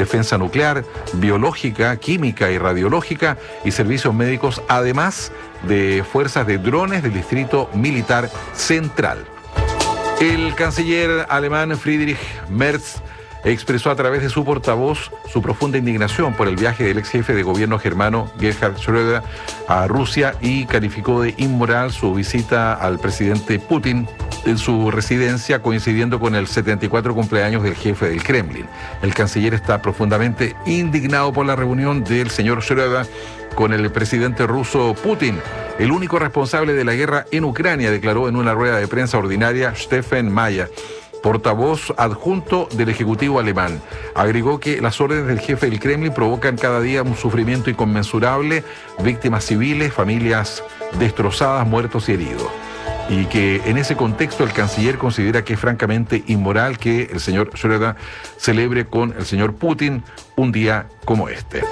defensa nuclear, biológica, química y radiológica y servicios médicos, además de fuerzas de drones del Distrito Militar Central. El canciller alemán Friedrich Merz expresó a través de su portavoz su profunda indignación por el viaje del ex jefe de gobierno germano Gerhard Schröder a Rusia y calificó de inmoral su visita al presidente Putin en su residencia, coincidiendo con el 74 cumpleaños del jefe del Kremlin. El canciller está profundamente indignado por la reunión del señor Schröder con el presidente ruso Putin, el único responsable de la guerra en Ucrania, declaró en una rueda de prensa ordinaria Stephen Mayer, portavoz adjunto del Ejecutivo alemán. Agregó que las órdenes del jefe del Kremlin provocan cada día un sufrimiento inconmensurable, víctimas civiles, familias destrozadas, muertos y heridos. Y que en ese contexto el canciller considera que es francamente inmoral que el señor Schröder celebre con el señor Putin un día como este.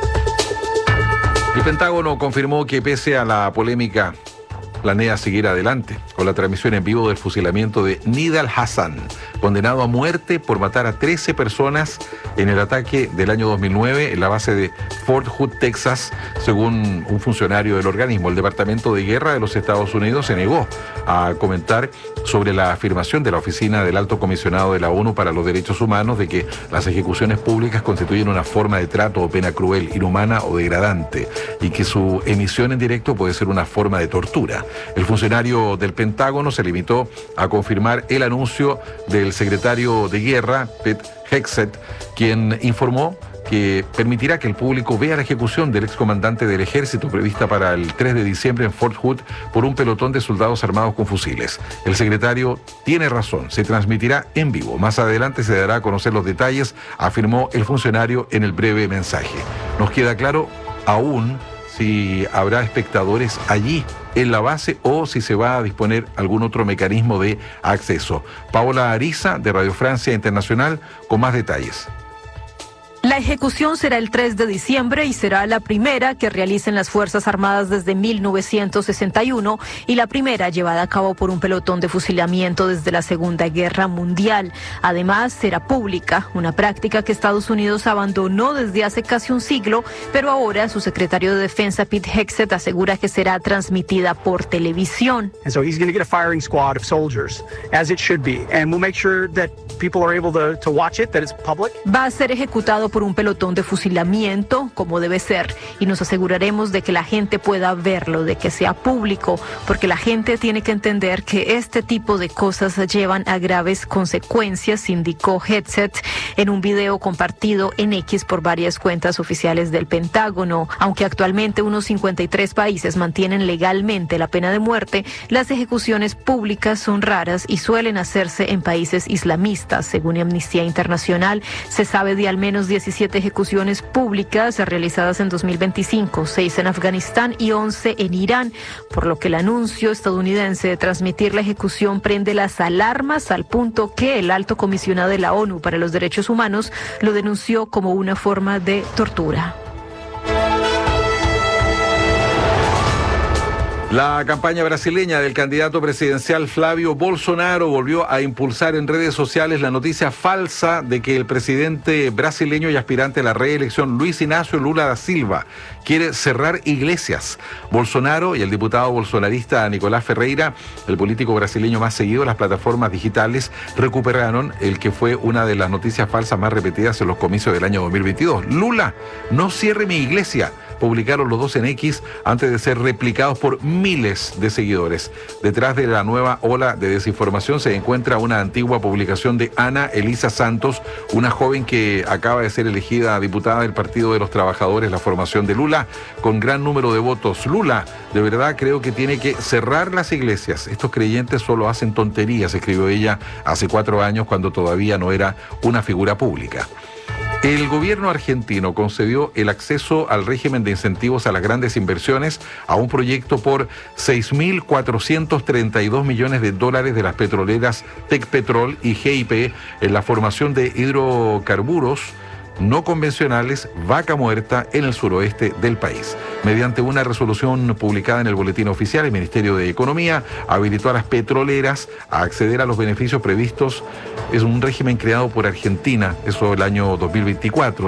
El Pentágono confirmó que pese a la polémica planea seguir adelante con la transmisión en vivo del fusilamiento de Nidal Hassan, condenado a muerte por matar a 13 personas en el ataque del año 2009 en la base de Fort Hood, Texas. Según un funcionario del organismo, el Departamento de Guerra de los Estados Unidos se negó a comentar sobre la afirmación de la Oficina del Alto Comisionado de la ONU para los Derechos Humanos de que las ejecuciones públicas constituyen una forma de trato o pena cruel, inhumana o degradante, y que su emisión en directo puede ser una forma de tortura. El funcionario del Pentágono se limitó a confirmar el anuncio del secretario de Guerra, Pete Hegseth, quien informó que permitirá que el público vea la ejecución del excomandante del ejército prevista para el 3 de diciembre en Fort Hood por un pelotón de soldados armados con fusiles. El secretario tiene razón, se transmitirá en vivo. Más adelante se dará a conocer los detalles, afirmó el funcionario en el breve mensaje. Nos queda claro aún si habrá espectadores allí en la base o si se va a disponer algún otro mecanismo de acceso. Paola Ariza, de Radio Francia Internacional, con más detalles. La ejecución será el 3 de diciembre y será la primera que realicen las Fuerzas Armadas desde 1961 y la primera llevada a cabo por un pelotón de fusilamiento desde la Segunda Guerra Mundial. Además, será pública, una práctica que Estados Unidos abandonó desde hace casi un siglo, pero ahora su secretario de Defensa, Pete Hegseth, asegura que será transmitida por televisión. And so he's going to get a firing squad of soldiers, as it should be, and we'll make sure that people are able to watch it, that it's public. Va a ser ejecutado por un pelotón de fusilamiento, como debe ser, y nos aseguraremos de que la gente pueda verlo, de que sea público, porque la gente tiene que entender que este tipo de cosas llevan a graves consecuencias, indicó Hegseth en un video compartido en X por varias cuentas oficiales del Pentágono. Aunque actualmente unos 53 países mantienen legalmente la pena de muerte, las ejecuciones públicas son raras y suelen hacerse en países islamistas. Según Amnistía Internacional, se sabe de al menos 17 ejecuciones públicas realizadas en 2025, 6 en Afganistán y 11 en Irán, por lo que el anuncio estadounidense de transmitir la ejecución prende las alarmas al punto que el alto comisionado de la ONU para los Derechos Humanos lo denunció como una forma de tortura. La campaña brasileña del candidato presidencial Flavio Bolsonaro volvió a impulsar en redes sociales la noticia falsa de que el presidente brasileño y aspirante a la reelección Luis Inácio Lula da Silva quiere cerrar iglesias. Bolsonaro y el diputado bolsonarista Nicolás Ferreira, el político brasileño más seguido en las plataformas digitales, recuperaron el que fue una de las noticias falsas más repetidas en los comicios del año 2022. Lula, no cierre mi iglesia, publicaron los dos en X antes de ser replicados por miles de seguidores. Detrás de la nueva ola de desinformación se encuentra una antigua publicación de Ana Elisa Santos, una joven que acaba de ser elegida diputada del Partido de los Trabajadores, la formación de Lula, con gran número de votos. Lula, de verdad creo que tiene que cerrar las iglesias. Estos creyentes solo hacen tonterías, escribió ella hace 4 años cuando todavía no era una figura pública. El gobierno argentino concedió el acceso al régimen de incentivos a las grandes inversiones a un proyecto por 6.432 millones de dólares de las petroleras Tecpetrol y GIP en la formación de hidrocarburos no convencionales Vaca Muerta en el suroeste del país. Mediante una resolución publicada en el Boletín Oficial, el Ministerio de Economía habilitó a las petroleras a acceder a los beneficios previstos. Es un régimen creado por Argentina, eso el año 2024.